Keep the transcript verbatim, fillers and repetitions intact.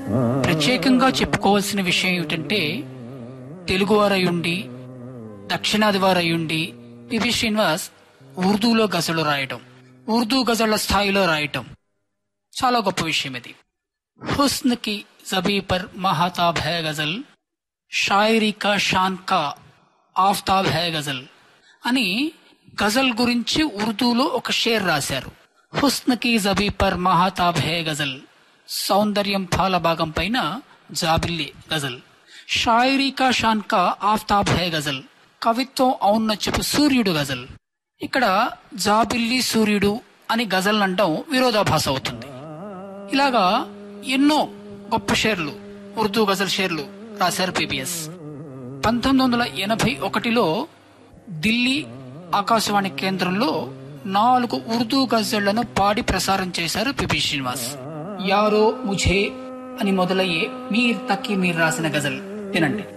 ప్రత్యేకంగా చెప్పుకోవాల్సిన విషయం ఏమిటంటే తెలుగువారయుండి దక్షిణాది వారయుండి పిబి శ్రీనివాస్ ఉర్దూలో గజలు రాయటం, ఉర్దూ గజళ్ల స్థాయిలో రాయటం చాలా గొప్ప విషయం. ఇది హుస్న్ కి జబీ పర్ మహాతాబ్ హై గజల్, షాయరీ కా షాన్ కా ఆఫ్తాబ్ హై గజల్ అని గజల్ గురించి ఉర్దూలో ఒక షేర్ రాశారు. హుస్న్ కి జబీ పర్ మహాతాబ్ హై గజల్, సౌందర్యం పాల భాగం పైన జాబిల్లి గజల్, షాయరీ కా షాన్ కా ఆఫ్తాబ్ హై గజల్, కవిత్వం ఔన్నత్యపు సూర్యుడు గజల్. ఇక్కడ జాబిల్లి సూర్యుడు అని గజల్ అనడం విరోధాభాస అవుతుంది. ఇలాగా ఎన్నో గొప్ప షేర్లు, ఉర్దూ గజల్ షేర్లు రాశారు పిబిఎస్. పంతొమ్మిది వందల ఎనభై ఒకటిలో ఢిల్లీ ఆకాశవాణి కేంద్రంలో నాలుగు ఉర్దూ గజళ్లను పాడి ప్రసారం చేశారు పిబి శ్రీనివాస్. యారో ముఝే అని మొదలయ్యే మీర్ తక్కి మీర్ రాసిన గజల్ వినండి.